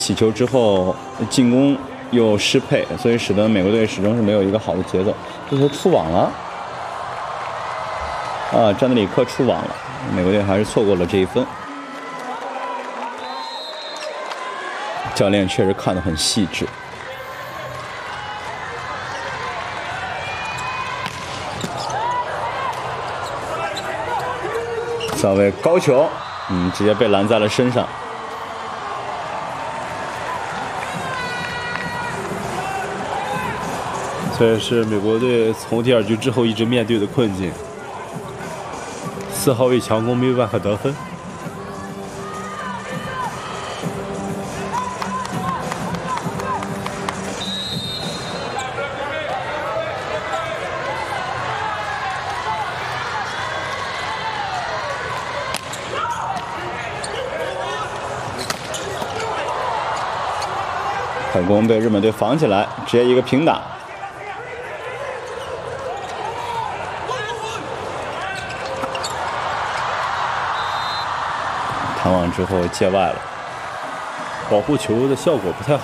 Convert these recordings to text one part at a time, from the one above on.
起球之后进攻又失配，所以使得美国队始终是没有一个好的节奏。这球出网了，啊，詹德里克出网了，美国队还是错过了这一分。教练确实看得很细致。小卫高球，直接被拦在了身上。 这也是美国队从第2局之后一直面对的困境。4号位强攻没有办法得分。 快攻被日本队防起来，直接一个平打。弹网之后界外了， 保护球的效果不太好。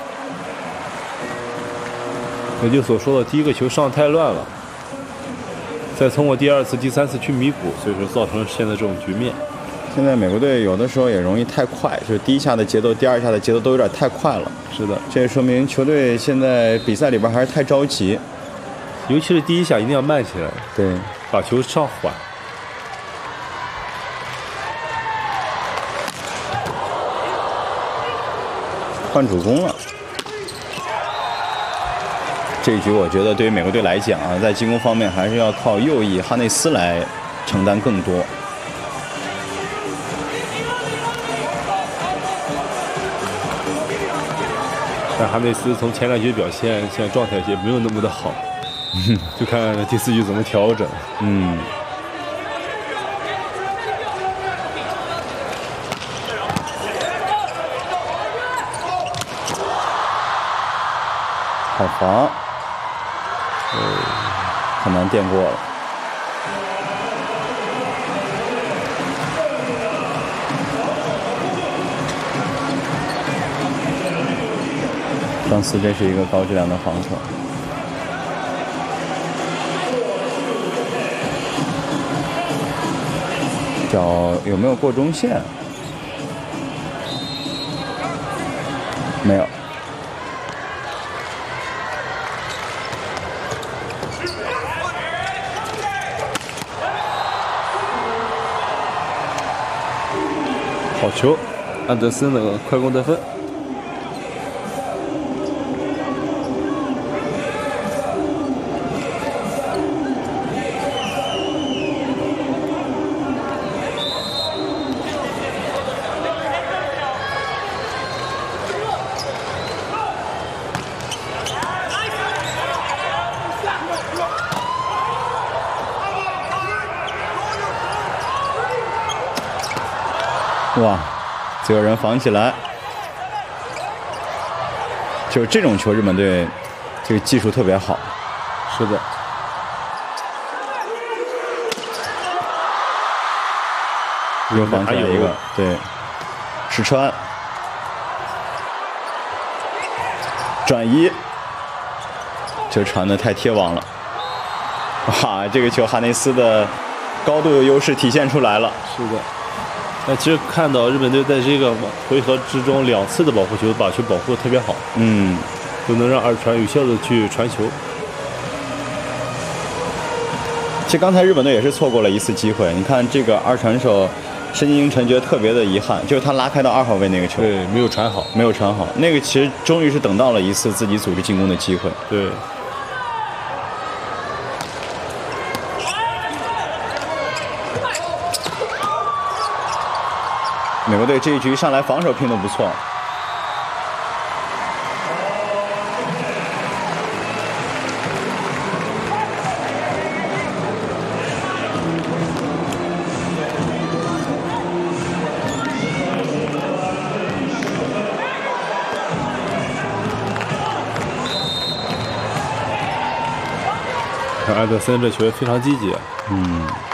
也就所说的，第一个球上太乱了，再通过第2次、第3次去弥补，所以说造成现在这种局面。 现在美国队有的时候也容易太快，就是第一下的节奏、第2下的节奏都有点太快了。 是的， 这也说明球队现在比赛里边还是太着急， 尤其是第一下一定要慢起来， 对， 把球上缓。 换主攻了。这一局我觉得对于美国队来讲啊，在进攻方面还是要靠右翼哈内斯来承担更多。 但哈内斯从前2局表现，现在状态也没有那么的好，就看第4局怎么调整。 好防，很难垫过了。张斯，这是一个高质量的防守。脚有没有过中线？没有。 好球，安德森的快攻得分。 哇，最后人防起来，就是这种球，日本队这个技术特别好。 是的， 又防起来一个，对，石川转移，球传的太贴网了。哇，这个球哈内斯的高度的优势体现出来了。 是的。那其实看到日本队在这个回合之中2次的保护球，把球保护得特别好，都能让二传有效的去传球。 其实刚才日本队也是错过了1次机会，你看这个二传手申京英臣觉得特别的遗憾，就是他拉开到2号位那个球， 对，没有传好， 没有传好，那个其实终于是等到了1次自己组织进攻的机会。 对。 美国队这一局上来防守拼得不错， 安德森这球也非常积极。